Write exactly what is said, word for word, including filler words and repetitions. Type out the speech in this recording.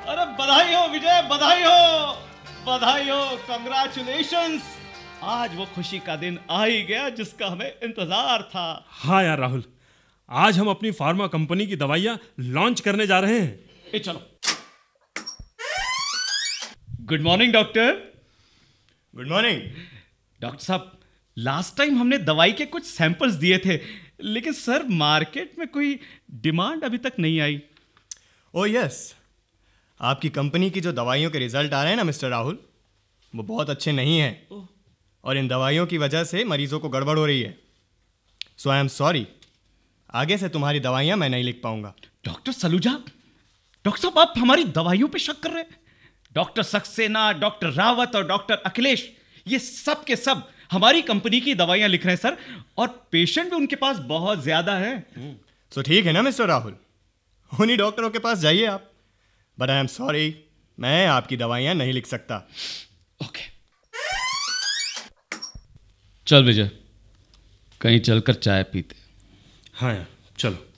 अरे बधाई हो विजय, बधाई हो, बधाई हो, कंग्रेचुलेशंस। आज वो खुशी का दिन आ ही गया जिसका हमें इंतजार था। हाँ यार राहुल, आज हम अपनी फार्मा कंपनी की दवाइयाँ लॉन्च करने जा रहे हैं। ए चलो। Good morning doctor. Good morning. Doctor साहब, लास्ट टाइम हमने दवाई के कुछ सैंपल्स दिए थे, लेकिन सर मार्केट में कोई डिमांड अभी तक नहीं आई। ओ यस, आपकी कंपनी की जो दवाइयों के रिजल्ट आ रहे हैं ना मिस्टर राहुल, वो बहुत अच्छे नहीं हैं और इन दवाइयों की वजह से मरीजों को गड़बड़ हो रही है। सो आई एम सॉरी, आगे से तुम्हारी दवाइयाँ मैं नहीं लिख पाऊंगा। डॉक्टर सलूजा, डॉक्टर साहब आप हमारी दवाइयों पे शक कर रहे हैं? डॉक्टर सक्सेना, डॉक्टर रावत और डॉक्टर अखिलेश, ये सब के सब हमारी कंपनी की दवाइयां लिख रहे हैं सर, और पेशेंट भी उनके पास बहुत ज्यादा है। सो ठीक है ना मिस्टर राहुल, उन्हीं डॉक्टरों के पास जाइए आप। बट आई एम सॉरी, मैं आपकी दवाइयाँ नहीं लिख सकता। ओके चल विजय, कहीं चलकर चाय पीते। हाँ यार चलो।